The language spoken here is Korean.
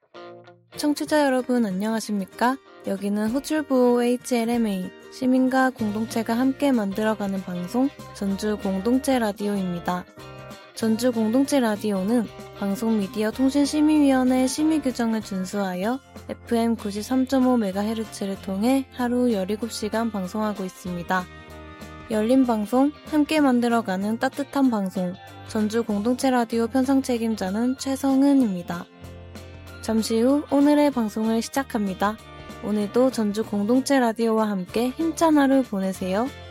청취자 여러분 안녕하십니까? 여기는 호출부 HLMA 시민과 공동체가 함께 만들어가는 방송 전주 공동체 라디오입니다. 전주 공동체 라디오는 방송미디어통신심의위원회 심의규정을 준수하여 FM 93.5MHz를 통해 하루 17시간 방송하고 있습니다. 열린 방송, 함께 만들어가는 따뜻한 방송, 전주 공동체 라디오 편성 책임자는 최성은입니다. 잠시 후 오늘의 방송을 시작합니다. 오늘도 전주 공동체 라디오와 함께 힘찬 하루 보내세요.